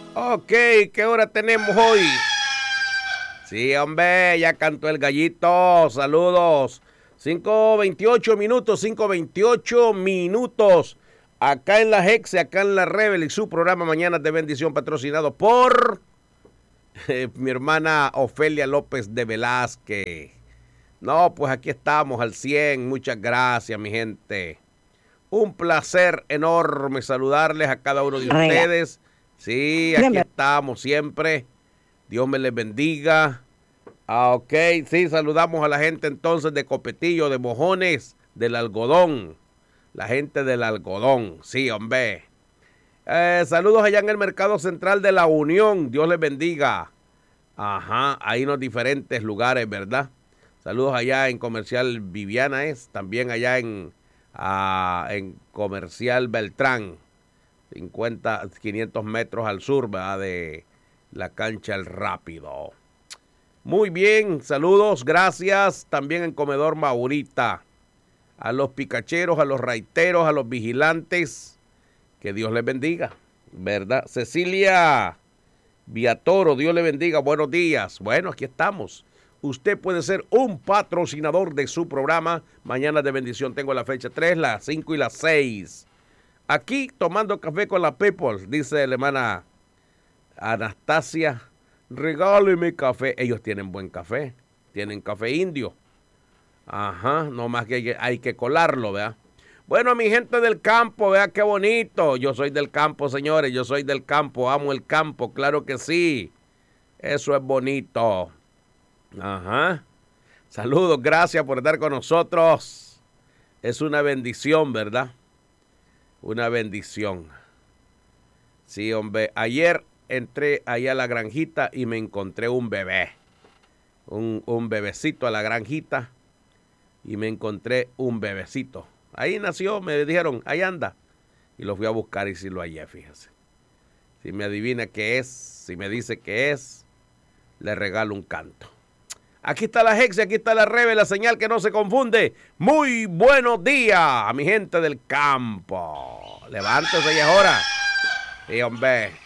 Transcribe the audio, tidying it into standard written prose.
Ok, ¿qué hora tenemos hoy? Sí, hombre, ya cantó el gallito. Saludos. 5:28 minutos, 5:28 minutos. Acá en la Hexe, acá en la Rebel y su programa Mañanas de Bendición, patrocinado por mi hermana Ofelia López de Velázquez. No, pues aquí estamos al 100. Muchas gracias, mi gente. Un placer enorme saludarles a cada uno de ustedes. Sí, aquí estamos siempre. Dios me les bendiga. Ok, sí, saludamos a la gente entonces de Copetillo, de Mojones, del Algodón. La gente del Algodón, sí, hombre. Saludos allá en el Mercado Central de la Unión. Dios les bendiga. Ajá, ahí en los diferentes lugares, ¿verdad? Saludos allá en Comercial Viviana, también allá en Comercial Beltrán, 500 metros al sur, ¿verdad? De la cancha El Rápido. Muy bien, saludos, gracias. También en Comedor Maurita. A los picacheros, a los raiteros, a los vigilantes. Que Dios les bendiga, ¿verdad? Cecilia Viatoro, Dios le bendiga, buenos días. Bueno, aquí estamos. Usted puede ser un patrocinador de su programa. Mañana de bendición tengo la fecha 3, las 5 y las 6. Aquí tomando café con la people, dice la hermana Anastasia. Regáleme café. Ellos tienen buen café. Tienen café indio. Ajá, no más que hay que colarlo, ¿verdad? Bueno, mi gente del campo, vea qué bonito. Yo soy del campo, señores. Yo soy del campo. Amo el campo, claro que sí. Eso es bonito. Ajá. Saludos, gracias por estar con nosotros. Es una bendición, ¿verdad? Una bendición. Sí, hombre. Ayer entré ahí a la granjita y me encontré un bebé. Un bebecito a la granjita. Y me encontré un bebecito. Ahí nació, me dijeron, ahí anda. Y lo fui a buscar y sí lo hallé, fíjese. Si me adivina qué es, si me dice qué es, le regalo un canto. Aquí está la Hexe, aquí está la Rebe, la señal que no se confunde. Muy buenos días a mi gente del campo. Levántese y ahora. Sí, hombre.